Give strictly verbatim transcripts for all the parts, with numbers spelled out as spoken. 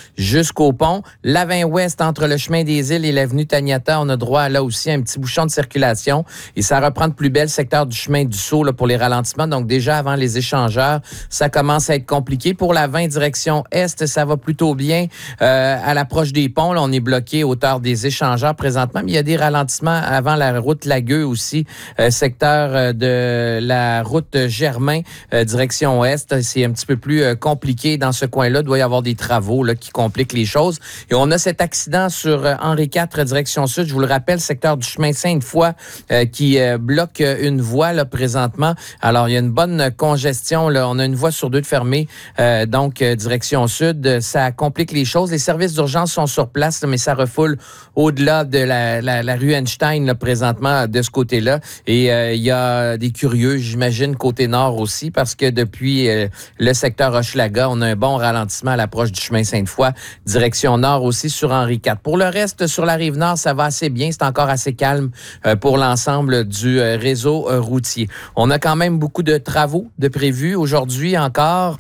jusqu'au pont. La vingt ouest entre le chemin des Îles et l'avenue Taniata, on a droit là aussi à un petit bouchon de circulation et ça reprend de plus belle secteur du chemin du Sceau là, pour les ralentissements. Donc déjà avant les échangeurs, ça commence à être compliqué. Pour la vingt direction est, ça va plutôt bien. Euh, à l'approche des ponts, là, on est bloqué à hauteur des échangeurs présentement, mais il y a des ralentissements avant la route Lagueux aussi, euh, secteur euh, de la route Germain, euh, direction ouest. C'est un petit peu plus euh, compliqué dans ce coin-là. Il doit y avoir des travaux là, qui compliquent les choses. Et on a cet accident sur euh, Henri quatre, direction sud. Je vous le rappelle, secteur du chemin Sainte-Foy euh, qui euh, bloque une voie là, présentement. Alors, il y a une bonne congestion. Là. On a une voie sur deux de fermée, euh, donc euh, direction sud. Ça complique les choses. Les services d'urgence sont sur place, là, mais ça refoule au-delà de la, la, la rue Einstein là, présentement de ce côté-là. Et euh, il y a des curieux, j'imagine, côté nord aussi, parce que depuis euh, le secteur Hochelaga, on a un bon ralentissement à l'approche du chemin Sainte-Foy, direction nord aussi sur Henri quatre. Pour le reste, sur la rive nord, ça va assez bien. C'est encore assez calme euh, pour l'ensemble du euh, réseau euh, routier. On a quand même beaucoup de travaux de prévus aujourd'hui encore.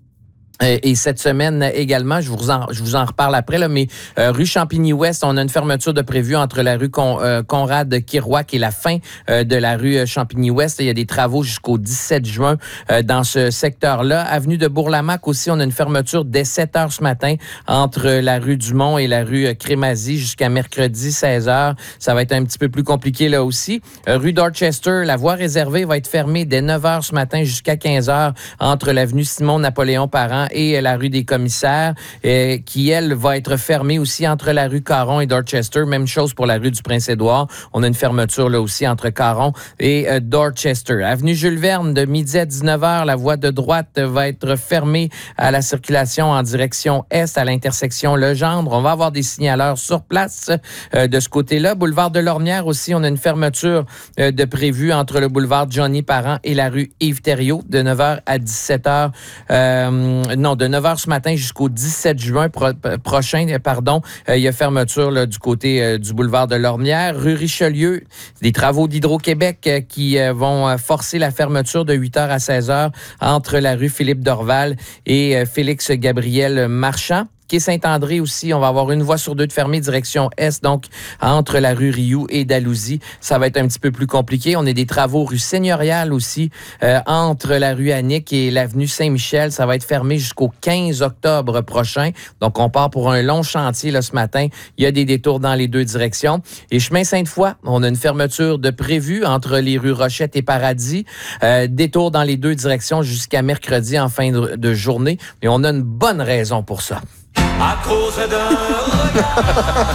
Et cette semaine également, je vous en, je vous en reparle après, là, mais euh, rue Champigny-Ouest, on a une fermeture de prévue entre la rue Con, euh, Conrad-Kiroak et la fin euh, de la rue Champigny-Ouest. Il y a des travaux jusqu'au dix-sept juin euh, dans ce secteur-là. Avenue de Bourlamaque aussi, on a une fermeture dès sept heures ce matin entre la rue Dumont et la rue Crémazie jusqu'à mercredi seize heures. Ça va être un petit peu plus compliqué là aussi. Euh, rue Dorchester, la voie réservée va être fermée dès neuf heures ce matin jusqu'à quinze heures entre l'avenue Simon-Napoléon-Parent et la rue des Commissaires, euh, qui, elle, va être fermée aussi entre la rue Caron et Dorchester. Même chose pour la rue du Prince-Édouard. On a une fermeture là aussi entre Caron et euh, Dorchester. Avenue Jules Verne, de midi à dix-neuf heures, la voie de droite va être fermée à la circulation en direction est à l'intersection Legendre. On va avoir des signaleurs sur place euh, de ce côté-là. Boulevard de Lormière aussi, on a une fermeture euh, de prévue entre le boulevard Johnny Parent et la rue Yves Thériault de neuf heures à dix-sept heures. Euh, non, de neuf heures ce matin jusqu'au dix-sept juin pro- prochain, pardon. Euh, il y a fermeture là, du côté euh, du boulevard de Lormière. Rue Richelieu, des travaux d'Hydro-Québec euh, qui euh, vont euh, forcer la fermeture de huit heures à seize heures entre la rue Philippe Dorval et euh, Félix-Gabriel Marchand. Quai Saint-André aussi, on va avoir une voie sur deux de fermée direction est, donc entre la rue Rioux et Dalhousie. Ça va être un petit peu plus compliqué. On a des travaux rue Seigneuriale aussi, euh, entre la rue Annick et l'avenue Saint-Michel. Ça va être fermé jusqu'au quinze octobre prochain. Donc, on part pour un long chantier là, ce matin. Il y a des détours dans les deux directions. Et chemin Sainte-Foy, on a une fermeture de prévue entre les rues Rochette et Paradis. Euh, détour dans les deux directions jusqu'à mercredi en fin de, de journée. Et on a une bonne raison pour ça. À cause d'un regard,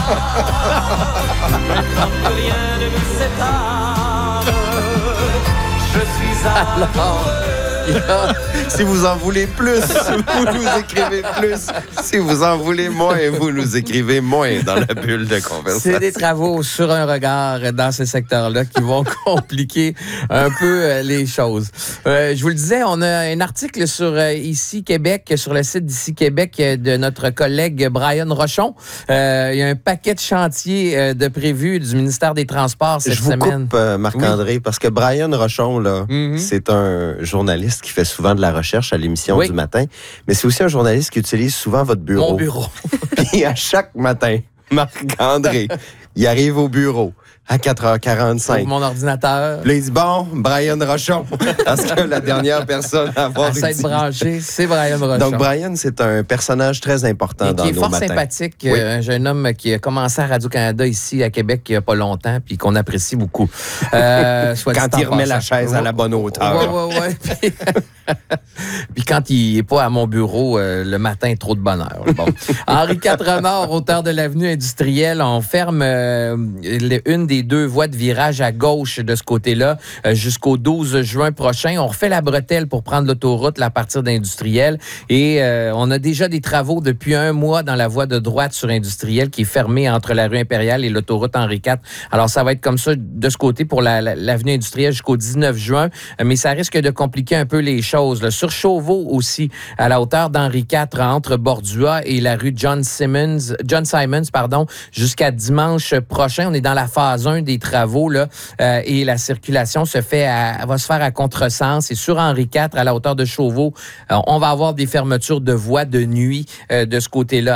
comme que rien ne nous sépare, je suis amoureux. Si vous en voulez plus, vous nous écrivez plus. Si vous en voulez moins, vous nous écrivez moins dans la bulle de conversation. C'est des travaux sur un regard dans ce secteur-là qui vont compliquer un peu euh, les choses. Euh, je vous le disais, on a un article sur euh, Ici Québec, sur le site d'Ici Québec euh, de notre collègue Brian Rochon. Euh, il y a un paquet de chantiers euh, de prévus du ministère des Transports cette Je vous semaine. coupe, euh, Marc-André, oui. Parce que Brian Rochon, là, mm-hmm. c'est un journaliste qui fait souvent de la recherche à l'émission oui. du matin, mais c'est aussi un journaliste qui utilise souvent votre bureau. Mon bureau. Puis à chaque matin, Marc-André, il arrive au bureau à quatre heures quarante-cinq. Mon ordinateur. Puis là, il dit, bon, Brian Rochon. Parce que la dernière personne à avoir... À s'être branché, c'est Brian Rochon. Donc, Brian, c'est un personnage très important et dans nos matins. Qui est fort matins. sympathique. Oui. Un jeune homme qui a commencé à Radio-Canada ici à Québec il n'y a pas longtemps, puis qu'on apprécie beaucoup. Euh, soit quand il remet la chaise à la bonne hauteur. Oui, oui, oui. Puis quand il n'est pas à mon bureau euh, le matin, trop de bonheur. Bon. Henri quatre Nord, hauteur de l'avenue industrielle, on ferme euh, une des deux voies de virage à gauche de ce côté-là euh, jusqu'au douze juin prochain. On refait la bretelle pour prendre l'autoroute là, à partir d'Industriel. Et euh, on a déjà des travaux depuis un mois dans la voie de droite sur Industriel qui est fermée entre la rue Impériale et l'autoroute Henri quatre. Alors, ça va être comme ça de ce côté pour la, la, l'avenue industrielle jusqu'au dix-neuf juin. Mais ça risque de compliquer un peu les choses. Là. Sur Chauveau aussi, à la hauteur d'Henri quatre, entre Bordua et la rue John Simmons, John Simons, pardon, jusqu'à dimanche prochain. On est dans la phase un des travaux là, euh, et la circulation se fait à, va se faire à contresens. Et sur Henri quatre, à la hauteur de Chauveau, euh, on va avoir des fermetures de voies de nuit euh, de ce côté-là.